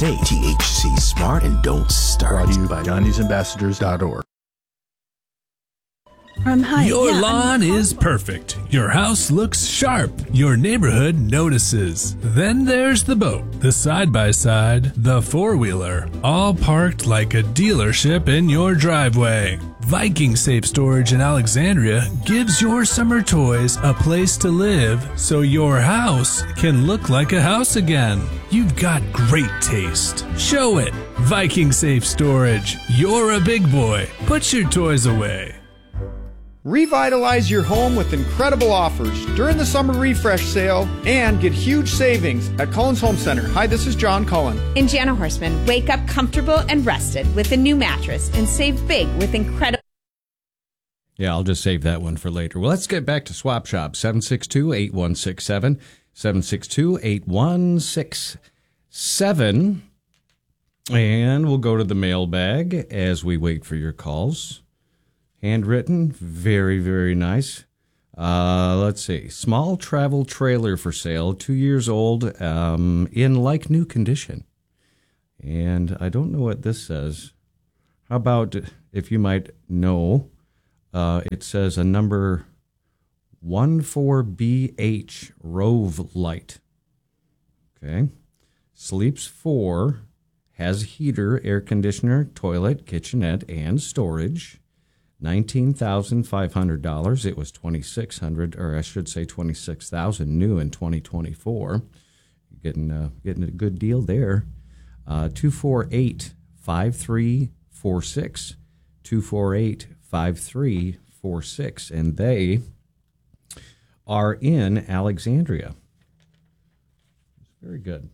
state. THC Smart and Don't Start. Brought to you by Johnny'sAmbassadors.org. Your lawn is perfect. Your house looks sharp. Your neighborhood notices. Then there's the boat, the side-by-side, the four-wheeler, all parked like a dealership in your driveway. Viking Safe Storage in Alexandria gives your summer toys a place to live so your house can look like a house again. You've got great taste. Show it. Viking Safe Storage. You're a big boy. Put your toys away. Revitalize your home with incredible offers during the summer refresh sale and get huge savings at Cullen's Home Center. Hi, this is John Cullen. And Jana Horseman. Wake up comfortable and rested with a new mattress and save big with incredible... Yeah, I'll just save that one for later. Well, let's get back to Swap Shop. 762-8167. 762-8167. And we'll go to the mailbag as we wait for your calls. Handwritten, very, very nice. Let's see. Small travel trailer for sale, 2 years old, in like new condition. And I don't know what this says. How about, if you might know, it says a number 14BH Rove Light. Okay. Sleeps 4, has heater, air conditioner, toilet, kitchenette, and storage. $19,500. It was $2,600, or I should say $26,000 new in 2024. Getting a good deal there. 248-5346. 248-5346, and they are in Alexandria. Very good.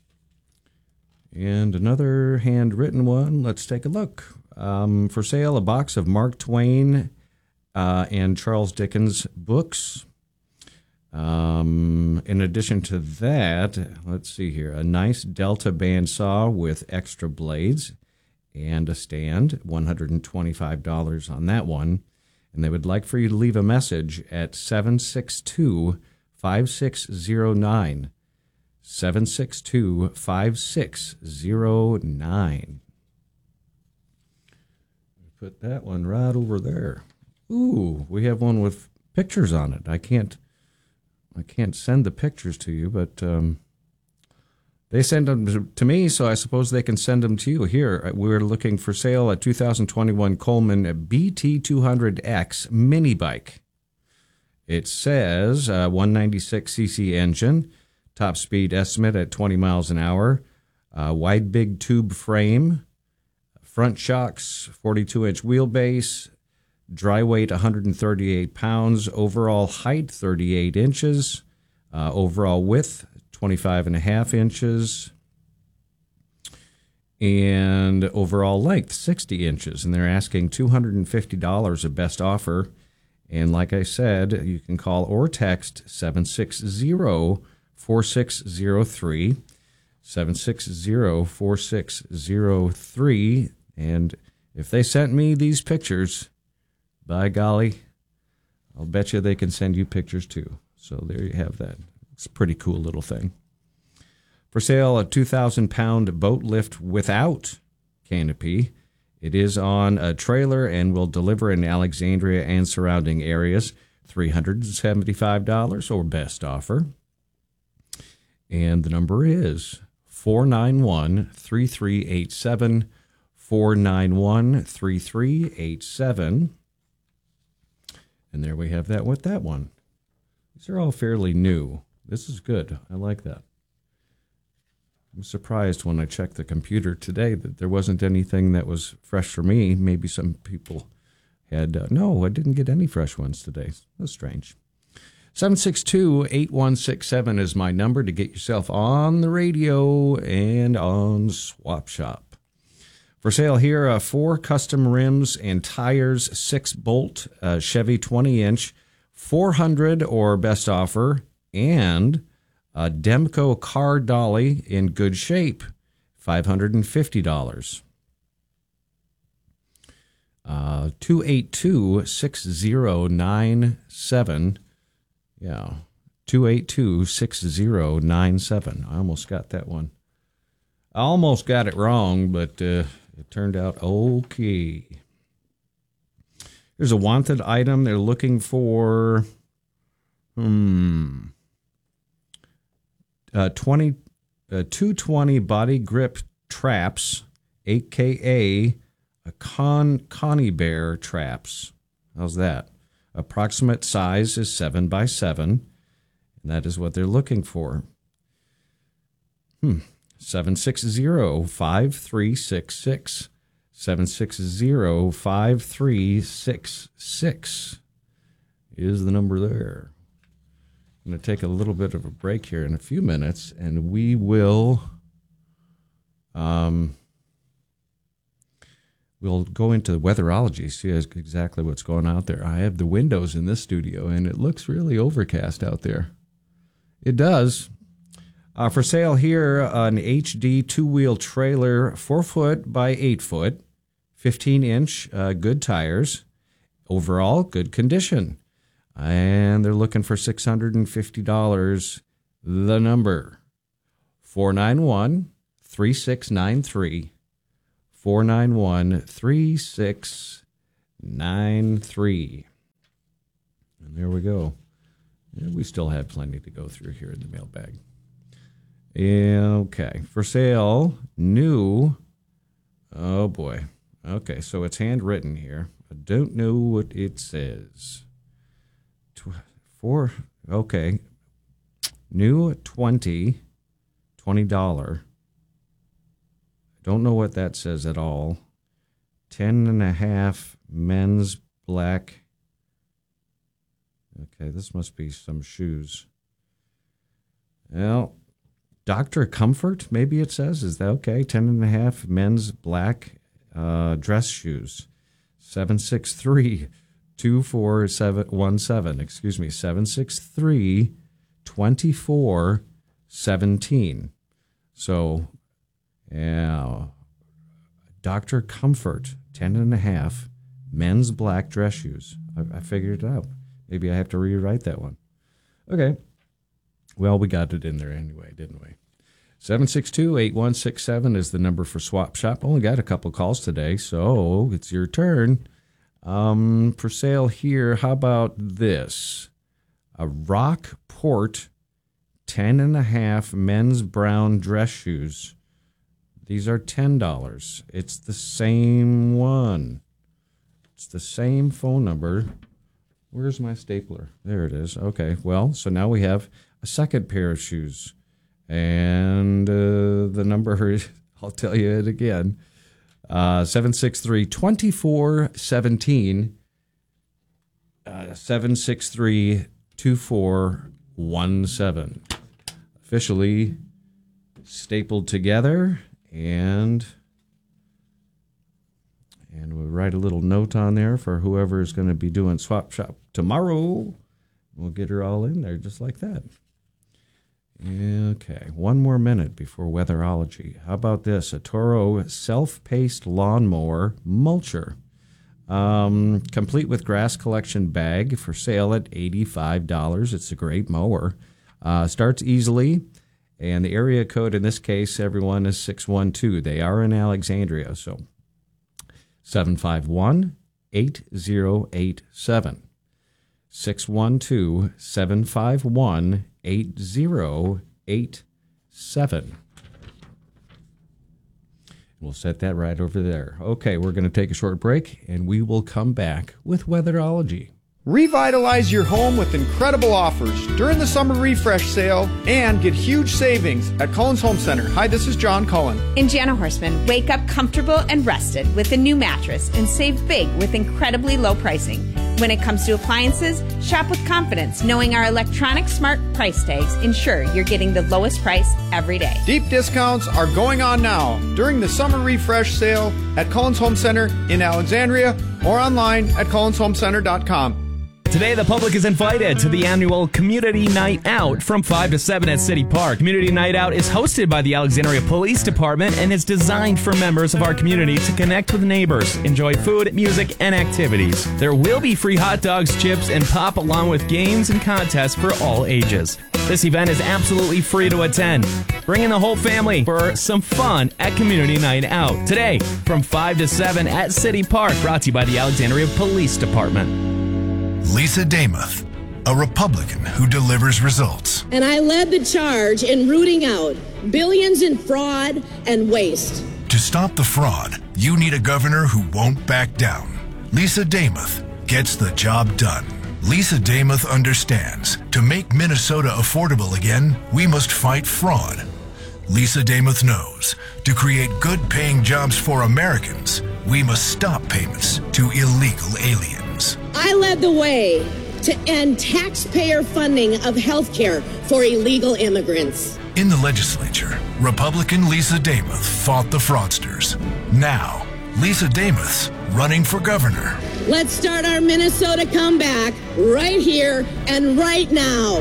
And another handwritten one. Let's take a look. For sale, a box of Mark Twain and Charles Dickens books. In addition to that, let's see here, a nice Delta bandsaw with extra blades and a stand, $125 on that one. And they would like for you to leave a message at 762-5609. 762-5609. Put that one right over there. Ooh, we have one with pictures on it. I can't send the pictures to you, but they send them to me, so I suppose they can send them to you. Here, we're looking for sale a 2021 Coleman BT200X mini bike. It says 196cc engine, top speed estimate at 20 miles an hour, wide big tube frame, front shocks, 42-inch wheelbase, dry weight 138 pounds, overall height 38 inches, overall width 25.5 inches, and overall length 60 inches. And they're asking $250 a best offer. And like I said, you can call or text 760-4603, 760-4603. And if they sent me these pictures, by golly, I'll bet you they can send you pictures too. So there you have that. It's a pretty cool little thing. For sale, a 2,000-pound boat lift without canopy. It is on a trailer and will deliver in Alexandria and surrounding areas. $375 or best offer. And the number is 491-3387. 491-3387. And there we have that with that one. These are all fairly new. This is good. I like that. I'm surprised when I checked the computer today that there wasn't anything that was fresh for me. Maybe some people had, no, I didn't get any fresh ones today. That's strange. 762-8167 is my number to get yourself on the radio and on Swap Shop. For sale here, 4 custom rims and tires, 6-bolt Chevy 20-inch, $400 or best offer, and a Demco car dolly in good shape, $550. 282-6097. Yeah, 282-6097. I almost got that one. I almost got it wrong, but it turned out okay. Here's a wanted item. They're looking for 220 body grip traps, aka a Connie Bear traps. How's that? Approximate size is 7x7, and that is what they're looking for. 760-5366. 760-5366 is the number there. I'm going to take a little bit of a break here in a few minutes, and we will we'll go into the weatherology, see exactly what's going out there. I have the windows in this studio, and it looks really overcast out there. It does. For sale here, an HD two-wheel trailer, 4-foot by 8-foot, 15-inch, good tires, overall good condition. And they're looking for $650. The number, 491-3693, 491-3693. And there we go. And we still have plenty to go through here in the mailbag. Okay, for sale, new. Oh boy. Okay, so it's handwritten here. I don't know what it says. Okay. New $20. I don't know what that says at all. 10.5 men's black. Okay, this must be some shoes. Well, Dr. Comfort, maybe it says. Is that okay? 10.5 men's black dress shoes. 763-24717. Excuse me, 763-2417. So, yeah, Dr. Comfort, 10.5 men's black dress shoes. I figured it out. Maybe I have to rewrite that one. Okay. Well, we got it in there anyway, didn't we? 762-8167 is the number for Swap Shop. Only got a couple calls today, so it's your turn. For sale here, how about this? A Rockport 10.5 men's brown dress shoes. These are $10. It's the same one. It's the same phone number. Where's my stapler? There it is. Okay, well, so now we have a second pair of shoes. And the number, I'll tell you it again, 763-2417, 763-2417. Officially stapled together, and we'll write a little note on there for whoever is going to be doing Swap Shop tomorrow. We'll get her all in there just like that. Okay, one more minute before weatherology. How about this? A Toro self-paced lawnmower mulcher, complete with grass collection bag, for sale at $85. It's a great mower. Starts easily, and the area code in this case, everyone, is 612. They are in Alexandria, so 751-8087. 612-751-8087. We'll set that right over there. Okay, we're going to take a short break, and we will come back with weatherology. Revitalize your home with incredible offers during the summer refresh sale and get huge savings at Cullen's Home Center. Hi, this is John Cullen. In Jana Horseman, wake up comfortable and rested with a new mattress and save big with incredibly low pricing. When it comes to appliances, shop with confidence, knowing our electronic smart price tags ensure you're getting the lowest price every day. Deep discounts are going on now during the summer refresh sale at Cullen's Home Center in Alexandria or online at cullenshomecenter.com. Today, the public is invited to the annual Community Night Out from 5 to 7 at City Park. Community Night Out is hosted by the Alexandria Police Department and is designed for members of our community to connect with neighbors, enjoy food, music, and activities. There will be free hot dogs, chips, and pop along with games and contests for all ages. This event is absolutely free to attend. Bring in the whole family for some fun at Community Night Out. Today, from 5 to 7 at City Park, brought to you by the Alexandria Police Department. Lisa Damuth, a Republican who delivers results. And I led the charge in rooting out billions in fraud and waste. To stop the fraud, you need a governor who won't back down. Lisa Damuth gets the job done. Lisa Damuth understands to make Minnesota affordable again, we must fight fraud. Lisa Damuth knows to create good-paying jobs for Americans, we must stop payments to illegal aliens. I led the way to end taxpayer funding of health care for illegal immigrants. In the legislature, Republican Lisa Damuth fought the fraudsters. Now, Lisa Damuth's running for governor. Let's start our Minnesota comeback right here and right now.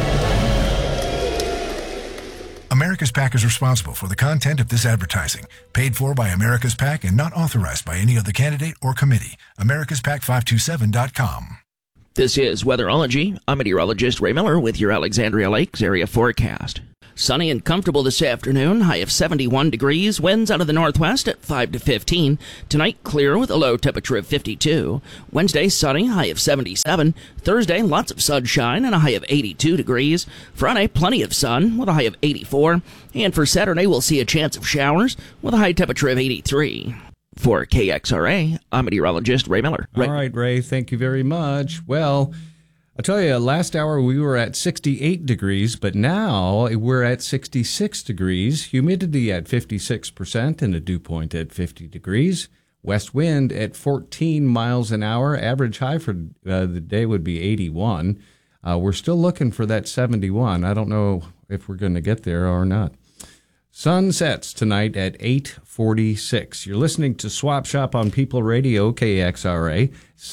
America's PAC is responsible for the content of this advertising, paid for by America's PAC and not authorized by any other candidate or committee. AmericasPAC527.com. This is Weatherology. I'm meteorologist Ray Miller with your Alexandria Lakes area forecast. Sunny and comfortable this afternoon, high of 71 degrees, winds out of the northwest at 5 to 15. Tonight, clear with a low temperature of 52. Wednesday, sunny, high of 77. Thursday, lots of sunshine and a high of 82 degrees. Friday, plenty of sun with a high of 84. And for Saturday, we'll see a chance of showers with a high temperature of 83. For KXRA, I'm meteorologist Ray Miller. All right, Ray, thank you very much. Well, I'll tell you, last hour we were at 68 degrees, but now we're at 66 degrees, humidity at 56%, and a dew point at 50 degrees. West wind at 14 miles an hour. Average high for the day would be 81. We're still looking for that 71. I don't know if we're going to get there or not. Sun sets tonight at 8:46. You're listening to Swap Shop on People Radio, KXRA,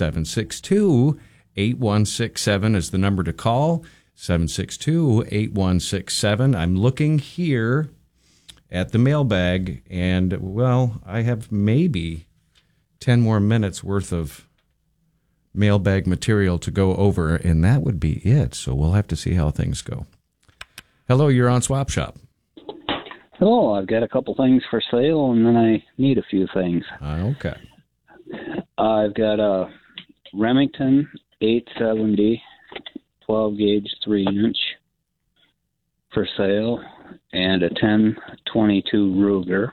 762-8167 is the number to call, 762-8167. I'm looking here at the mailbag, and, well, I have maybe 10 more minutes worth of mailbag material to go over, and that would be it. So we'll have to see how things go. Hello, you're on Swap Shop. Hello, I've got a couple things for sale, and then I need a few things. Okay. I've got a Remington 870 12-gauge 3-inch for sale, and a 1022 Ruger.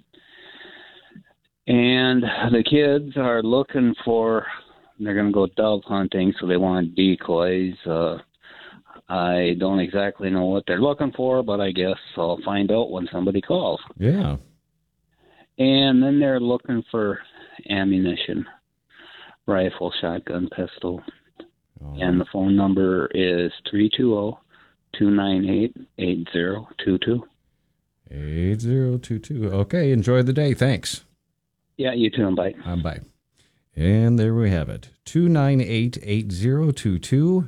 And the kids are looking for, they're going to go dove hunting, so they want decoys. I don't exactly know what they're looking for, but I guess I'll find out when somebody calls. Yeah. And then they're looking for ammunition, rifle, shotgun, pistol. And the phone number is 320-298-8022. 8022. Okay, enjoy the day. Thanks. Yeah, you too. Bye. Bye. And there we have it. 298-8022.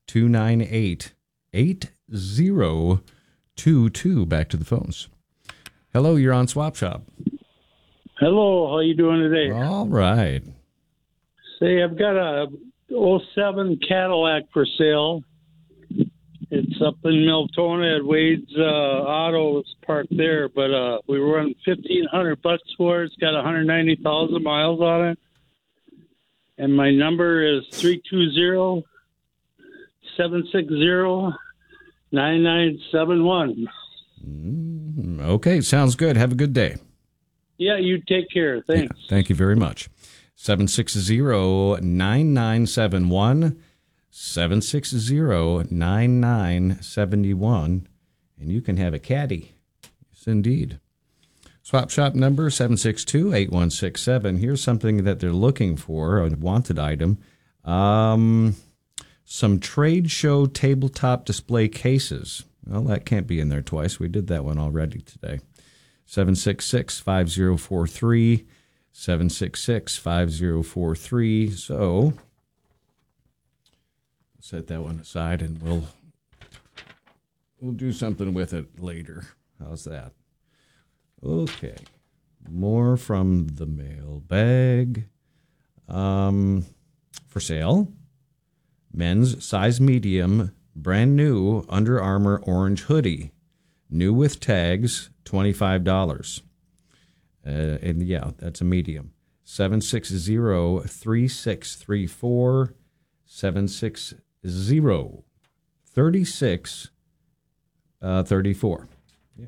298-8022. Back to the phones. Hello, you're on Swap Shop. Hello, how you doing today? All right. Say, I've got a 07 Cadillac for sale. It's up in Miltona at Wade's Auto. It's parked there, but we were running $1,500 for it. It's got 190,000 miles on it. And my number is 320-760-9971. Okay, sounds good. Have a good day. Yeah, you take care. Thanks. Yeah, thank you very much. 760-9971. 760-9971. And you can have a caddy. Yes, indeed. Swap shop number 762-8167. Here's something that they're looking for, a wanted item. Some trade show tabletop display cases. Well, that can't be in there twice. We did that one already today. 766-5043. 766-5043. So set that one aside, and we'll do something with it later. How's that? Okay. More from the mailbag. For sale, men's size medium, brand new Under Armour orange hoodie, new with tags, $25. And yeah, that's a medium. 760-3634, 760-3634. Yeah.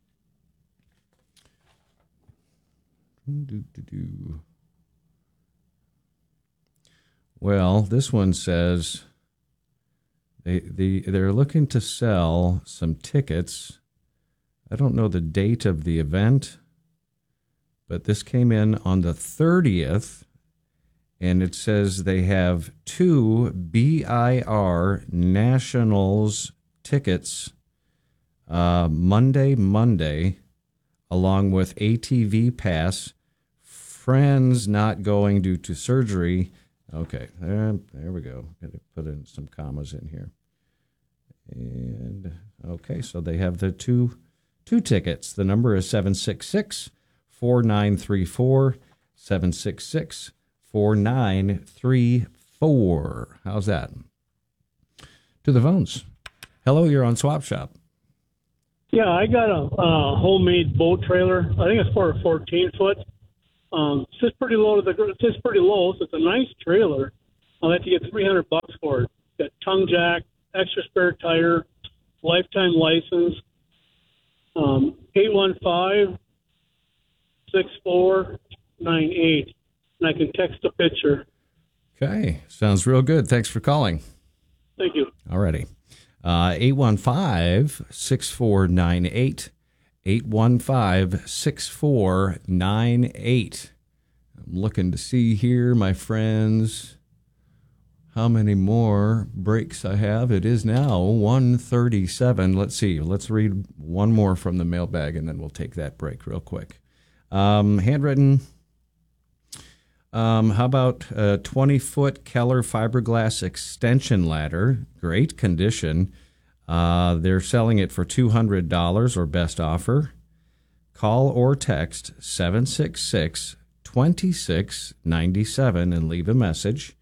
Well, this one says they're looking to sell some tickets. I don't know the date of the event, but this came in on the 30th, and it says they have 2 BIR Nationals tickets Monday, along with ATV pass, friends not going due to surgery. Okay, there we go. Got to put in some commas in here. And okay, so they have the two tickets. The number is 766-4934, 766-4934. How's that? To the phones. Hello, you're on Swap Shop. Yeah, I got a homemade boat trailer. I think it's for a 14-foot. It sits pretty low so it's a nice trailer. I'll have to get $300 for it. Got tongue jack, extra spare tire, lifetime license. 815-6498, and I can text a picture. Okay, sounds real good. Thanks for calling. Thank you. Alrighty. 815-6498. 815-6498. I'm looking to see here, my friends, how many more breaks I have. It is now 1:37. Let's see. Let's read one more from the mailbag, and then we'll take that break real quick. Handwritten. How about a 20-foot Keller fiberglass extension ladder? Great condition. They're selling it for $200 or best offer. Call or text 766-2697 and leave a message.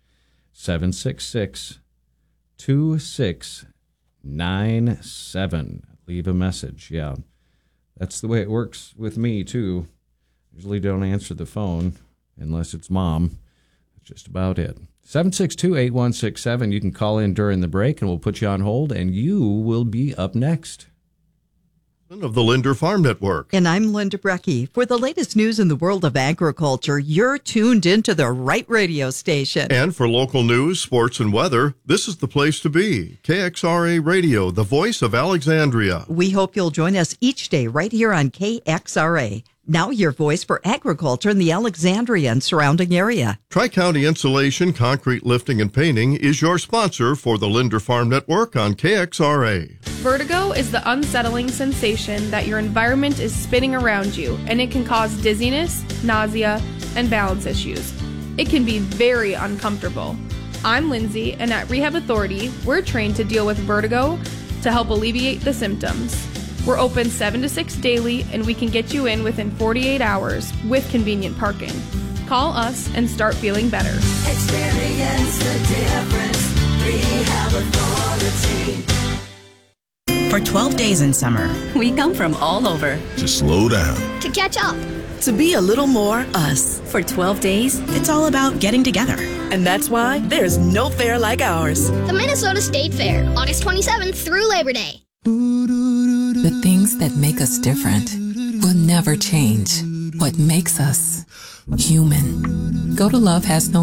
766-2697. Leave a message. Yeah, that's the way it works with me, too. Usually don't answer the phone unless it's mom. That's just about it. 762-8167. You can call in during the break, and we'll put you on hold, and you will be up next. Of the Linder Farm Network. And I'm Linda Brecky. For the latest news in the world of agriculture, you're tuned into the right radio station. And for local news, sports, and weather, this is the place to be. KXRA Radio, the voice of Alexandria. We hope you'll join us each day right here on KXRA. Now your voice for agriculture in the Alexandria and surrounding area. Tri-County Insulation, Concrete Lifting and Painting is your sponsor for the Linder Farm Network on KXRA. Vertigo is the unsettling sensation that your environment is spinning around you, and it can cause dizziness, nausea, and balance issues. It can be very uncomfortable. I'm Lindsay, and at Rehab Authority, we're trained to deal with vertigo to help alleviate the symptoms. We're open 7 to 6 daily, and we can get you in within 48 hours with convenient parking. Call us and start feeling better. Experience the difference. Rehab Authority. For 12 days in summer, we come from all over. To slow down. To catch up. To be a little more us. For 12 days, it's all about getting together. And that's why there's no fair like ours. The Minnesota State Fair, August 27th through Labor Day. The things that make us different will never change. What makes us human. Go to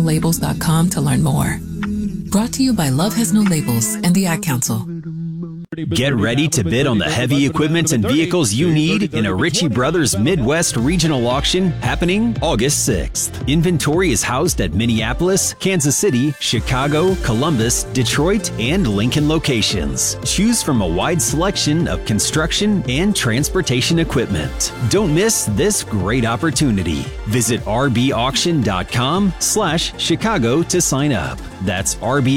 lovehasnolabels.com to learn more. Brought to you by Love Has No Labels and the Ad Council. Get ready to bid on the heavy equipment and vehicles you need in a Ritchie Brothers Midwest Regional Auction happening August 6th. Inventory is housed at Minneapolis, Kansas City, Chicago, Columbus, Detroit, and Lincoln locations. Choose from a wide selection of construction and transportation equipment. Don't miss this great opportunity. Visit rbauction.com/Chicago to sign up. That's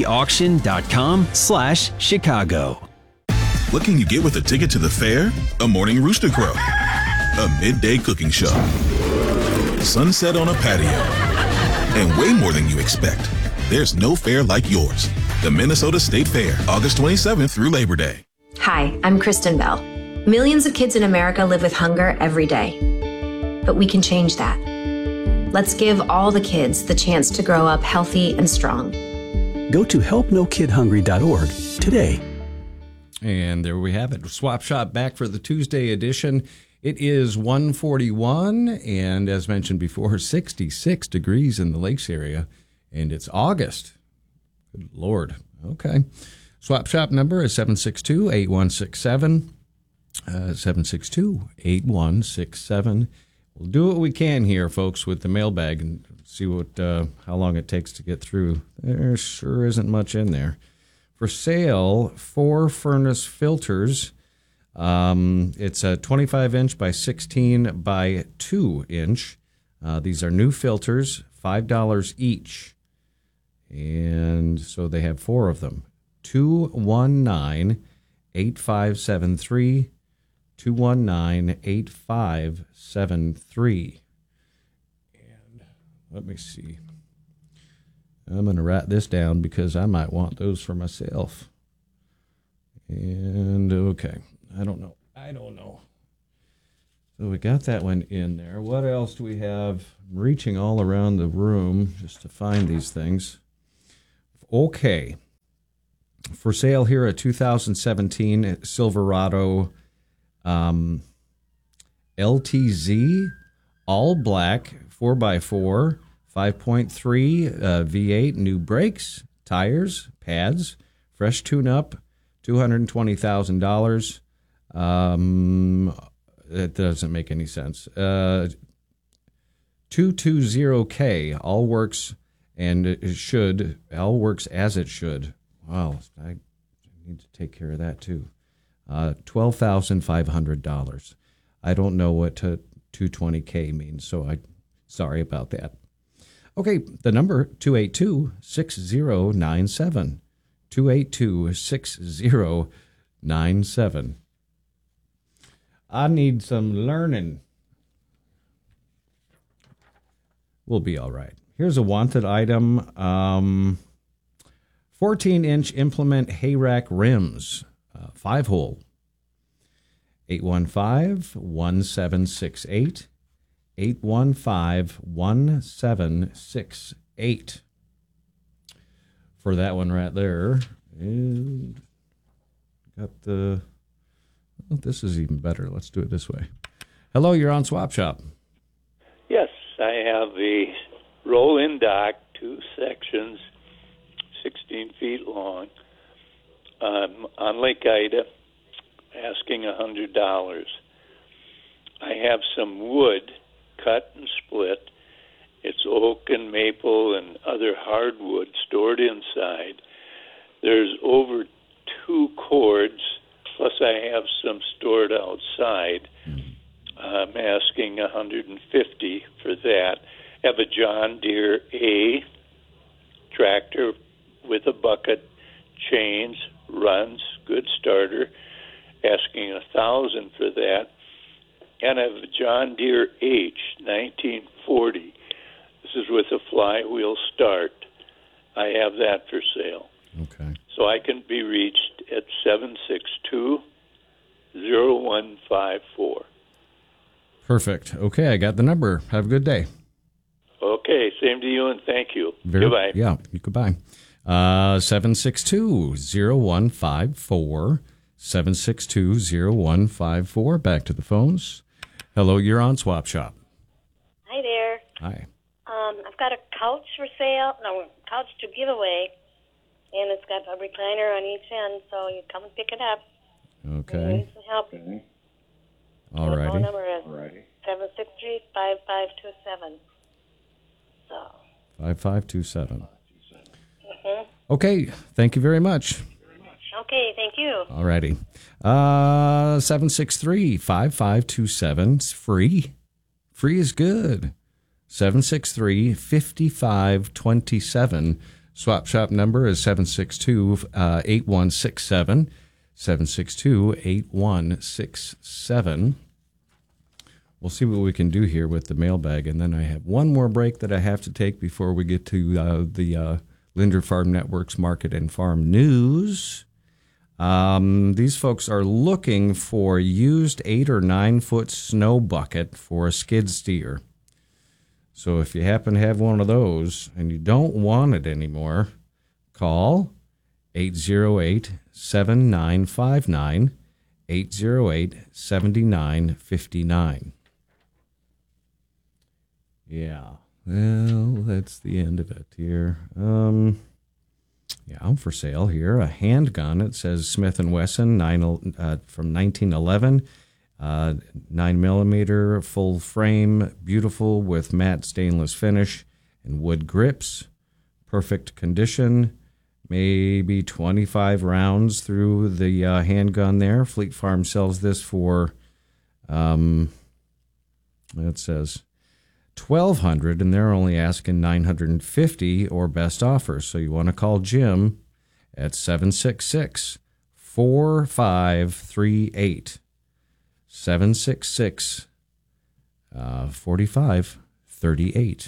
rbauction.com/Chicago. What can you get with a ticket to the fair? A morning rooster crow, a midday cooking show, sunset on a patio, and way more than you expect. There's no fair like yours. The Minnesota State Fair, August 27th through Labor Day. Hi, I'm Kristen Bell. Millions of kids in America live with hunger every day. But we can change that. Let's give all the kids the chance to grow up healthy and strong. Go to helpnokidhungry.org today. And there we have it. Swap Shop back for the Tuesday edition. It is 1:41, and as mentioned before, 66 degrees in the Lakes area, and it's August. Good Lord. Okay. Swap Shop number is 762-8167. 762-8167. We'll do what we can here, folks, with the mailbag and see how long it takes to get through. There sure isn't much in there. For sale, 4 furnace filters. It's a 25-inch by 16 by 2-inch. These are new filters, $5 each. And so they have 4 of them. 219-8573. 219-8573. And let me see. I'm going to write this down because I might want those for myself. And okay. I don't know. So we got that one in there. What else do we have? I'm reaching all around the room just to find these things. Okay. For sale here, a 2017 Silverado LTZ, all black, 4x4, 5.3 V8, new brakes, tires, pads, fresh tune-up, $220,000. That doesn't make any sense. 220K, all works and it should, all works as it should. Wow, I need to take care of that too. $12,500. I don't know what 220K means, so sorry about that. Okay, the number 282-6097. 282-6097. I need some learning. We'll be all right. Here's a wanted item. 14-inch implement hay rack rims. 5-hole. 815-1768. 815-1768. For that one right there. And got the... Well, this is even better. Let's do it this way. Hello, you're on Swap Shop. Yes, I have a roll-in dock, 2 sections, 16 feet long, on Lake Ida, asking $100. I have some wood cut and split. It's oak and maple and other hardwood stored inside. There's over 2 cords, plus I have some stored outside. I'm asking $150 for that. Have a John Deere A tractor with a bucket, chains, runs, good starter, asking $1,000 for that. And I have a John Deere H 1940. This is with a flywheel start. I have that for sale. Okay. So I can be reached at 762-0154. Perfect. Okay, I got the number. Have a good day. Okay, same to you, and thank you. Goodbye. Yeah, goodbye. 762-0154. 762-0154. Back to the phones. Hello, you're on Swap Shop. Hi there. Hi. I've got a couch for sale. No, couch to give away. And it's got a recliner on each end, so you come and pick it up. Okay. Need some help. All The phone righty. number is 763-5527. So. 5527. Mhm. Okay. Thank you very much. Okay, thank you. All righty. 763-5527. It's free. Free is good. 763-5527. Swap shop number is 762-8167. 762-8167. We'll see what we can do here with the mailbag. And then I have one more break that I have to take before we get to the Linder Farm Network's Market and Farm News. These folks are looking for used 8 or 9 foot snow bucket for a skid steer. So if you happen to have one of those and you don't want it anymore, call 808-7959, 808-7959. Yeah, well, that's the end of it here. Yeah, for sale here. A handgun. It says Smith & Wesson from 1911. 9mm, full frame, beautiful with matte stainless finish and wood grips. Perfect condition. Maybe 25 rounds through the handgun there. Fleet Farm sells this for, it says $1,200, and they're only asking $950 or best offer. So you want to call Jim at 766-4538. 766-4538.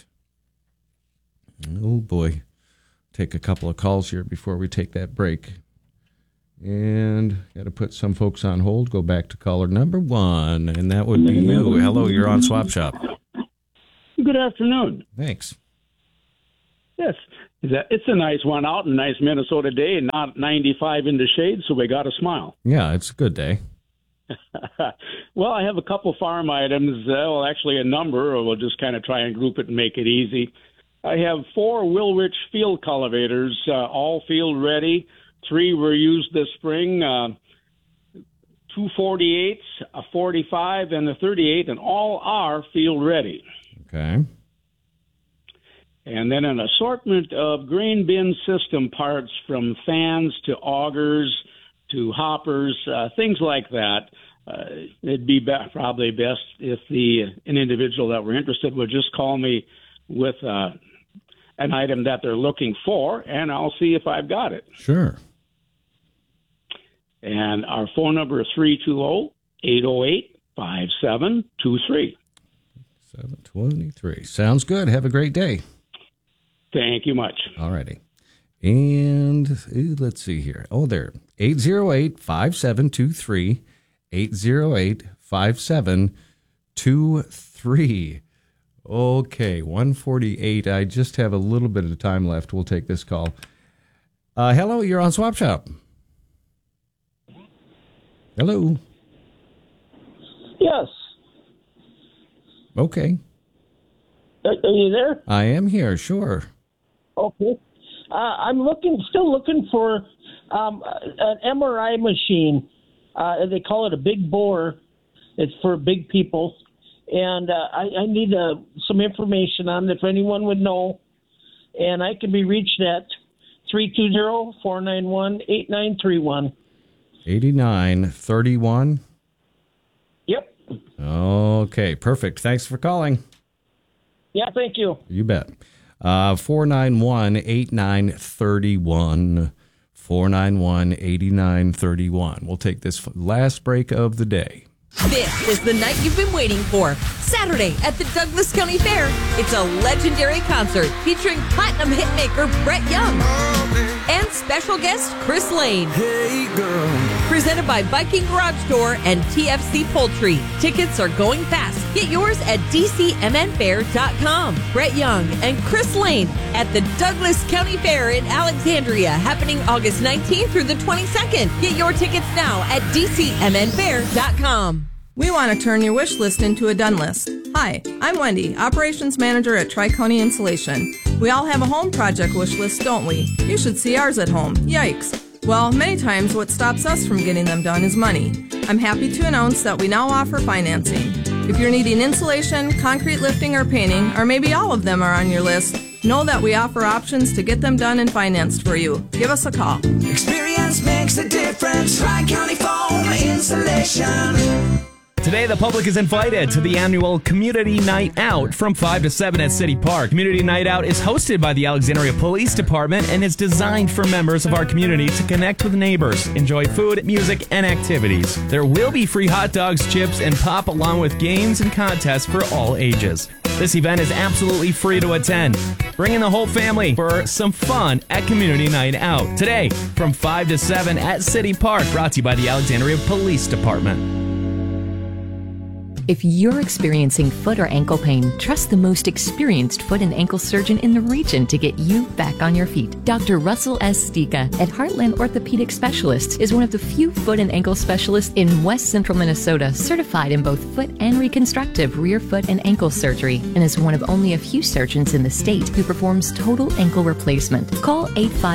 Oh boy. Take a couple of calls here before we take that break. And got to put some folks on hold. Go back to caller number 1, and that would be you. Hello, you're on Swap Shop. Good afternoon. Thanks. Yes, it's a nice one out, a nice Minnesota day, and not 95 in the shade, so we got to smile. Yeah, it's a good day. Well, I have a couple farm items, actually a number, or we'll just kind of try and group it and make it easy. I have 4 Wilrich field cultivators, all field ready. 3 were used this spring, 2 48s, a 45, and a 38, and all are field ready. Okay. And then an assortment of grain bin system parts, from fans to augers to hoppers, things like that. It'd be probably best if an individual that were interested would just call me with an item that they're looking for, and I'll see if I've got it. Sure. And our phone number is 320-808-5723. 723. Sounds good. Have a great day. Thank you much. All righty. And let's see here. Oh, there. 808-5723. 808-5723. Okay, 148. I just have a little bit of time left. We'll take this call. Hello, you're on Swap Shop. Hello. Yes. Okay. Are you there? I am here, sure. Okay. I'm still looking for an MRI machine. They call it a big bore. It's for big people. And I need some information on it if anyone would know. And I can be reached at 320-491-8931. 8931? Yep. Okay, perfect. Thanks for calling. Yeah, thank you. You bet. 491-8931. 491-8931. We'll take this last break of the day. This is the night you've been waiting for. Saturday at the Douglas County Fair. It's a legendary concert featuring platinum hitmaker Brett Young and special guest Chris Lane. Hey girl. Presented by Viking Garage Door and TFC Poultry. Tickets are going fast. Get yours at DCMNFair.com. Brett Young and Chris Lane at the Douglas County Fair in Alexandria, happening August 19th through the 22nd. Get your tickets now at DCMNFair.com. We want to turn your wish list into a done list. Hi, I'm Wendy, Operations Manager at Tri-County Insulation. We all have a home project wish list, don't we? You should see ours at home. Yikes. Well, many times what stops us from getting them done is money. I'm happy to announce that we now offer financing. If you're needing insulation, concrete lifting, or painting, or maybe all of them are on your list, know that we offer options to get them done and financed for you. Give us a call. Experience makes a difference. Tri-County Foam Insulation. Today, the public is invited to the annual Community Night Out from 5 to 7 at City Park. Community Night Out is hosted by the Alexandria Police Department and is designed for members of our community to connect with neighbors, enjoy food, music, and activities. There will be free hot dogs, chips, and pop, along with games and contests for all ages. This event is absolutely free to attend. Bring in the whole family for some fun at Community Night Out. Today, from 5 to 7 at City Park, brought to you by the Alexandria Police Department. If you're experiencing foot or ankle pain, trust the most experienced foot and ankle surgeon in the region to get you back on your feet. Dr. Russell S. Stika at Heartland Orthopedic Specialists is one of the few foot and ankle specialists in West Central Minnesota certified in both foot and reconstructive rear foot and ankle surgery, and is one of only a few surgeons in the state who performs total ankle replacement. Call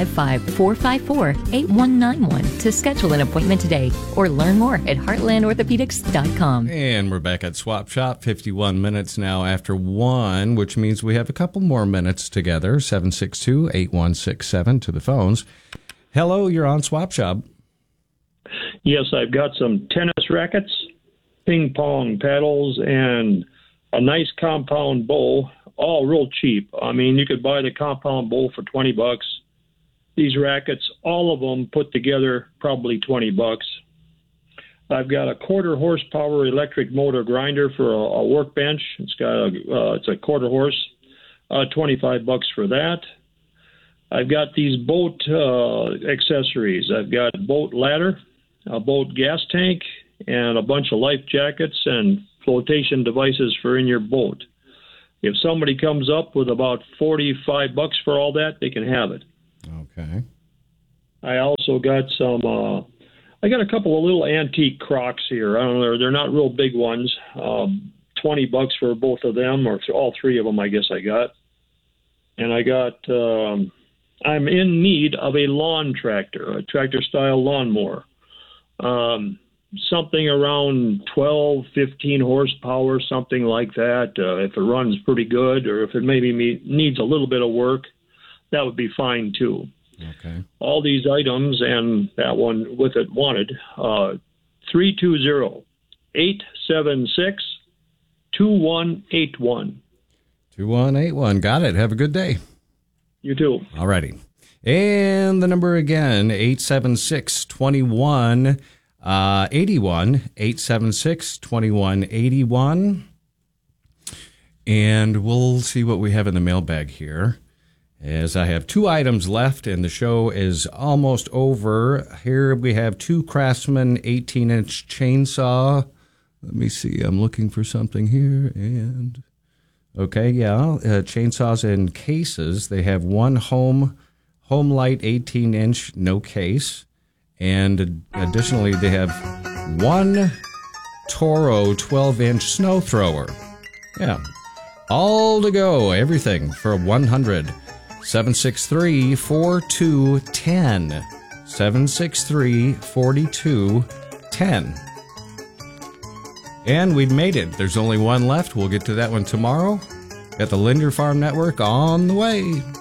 855-454-8191 to schedule an appointment today or learn more at heartlandorthopedics.com. And we're back at Swap Shop, 51 minutes now after 1, which means we have a couple more minutes together. 762-8167 to the phones. Hello, you're on Swap Shop. Yes, I've got some tennis rackets, ping pong paddles, and a nice compound bowl, all real cheap. I mean, you could buy the compound bowl for $20. These rackets, all of them put together, probably $20. I've got a quarter horsepower electric motor grinder for a workbench. It's got it's a quarter horse, $25 for that. I've got these boat accessories. I've got a boat ladder, a boat gas tank, and a bunch of life jackets and flotation devices for in your boat. If somebody comes up with about $45 for all that, they can have it. Okay. I also got some. I got a couple of little antique Crocs here. I don't know. They're not real big ones. $20 for both of them, or all three of them, I guess I got. And I got. I'm in need of a lawn tractor, a tractor-style lawnmower. Something around 12, 15 horsepower, something like that. If it runs pretty good, or if it maybe needs a little bit of work, that would be fine too. Okay. All these items and that one with it wanted. 320-876-2181. 2181. Got it. Have a good day. You too. All righty. And the number again, 876-2181. 876-2181. And we'll see what we have in the mailbag here, as I have 2 items left and the show is almost over. Here we have 2 Craftsman 18-inch chainsaw. Let me see. I'm looking for something here. And okay, yeah, chainsaws in cases. They have one Home Light 18-inch, no case. And additionally, they have one Toro 12-inch snow thrower. Yeah. All to go. Everything for $100. 763-4210. 763-4210. And we've made it. There's only one left. We'll get to that one tomorrow. Got the Linder Farm Network on the way.